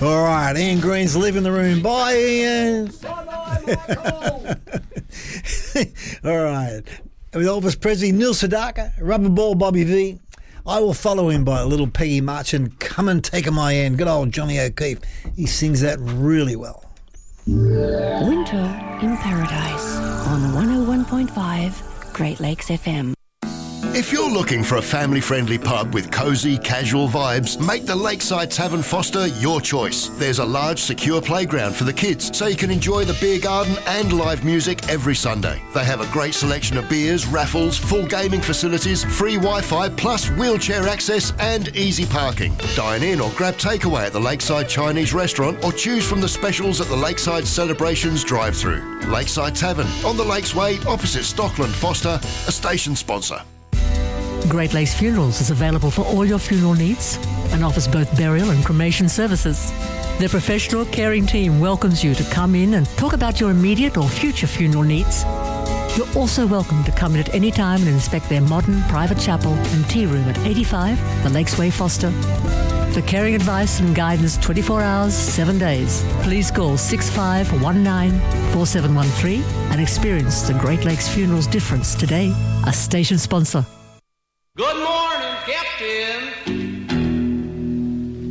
All right, Ian Green's leaving the room. Bye, Ian. All right. With Elvis Presley, Neil Sedaka, Rubberball Bobby V. I Will Follow Him by Little Peggy March, and Come and Take a My Hand. Good old Johnny O'Keefe. He sings that really well. Winter in Paradise on 101.5 Great Lakes FM. If you're looking for a family-friendly pub with cosy, casual vibes, make the Lakeside Tavern Foster your choice. There's a large, secure playground for the kids, so you can enjoy the beer garden and live music every Sunday. They have a great selection of beers, raffles, full gaming facilities, free Wi-Fi, plus wheelchair access and easy parking. Dine in or grab takeaway at the Lakeside Chinese restaurant, or choose from the specials at the Lakeside Celebrations drive-through. Lakeside Tavern, on the Lakes Way, opposite Stockland Foster, a station sponsor. Great Lakes Funerals is available for all your funeral needs and offers both burial and cremation services. Their professional, caring team welcomes you to come in and talk about your immediate or future funeral needs. You're also welcome to come in at any time and inspect their modern private chapel and tea room at 85 the Lakes Way, Foster. For caring advice and guidance 24 hours, 7 days, please call 6519-4713 and experience the Great Lakes Funerals difference today. A station sponsor. Good morning, Captain.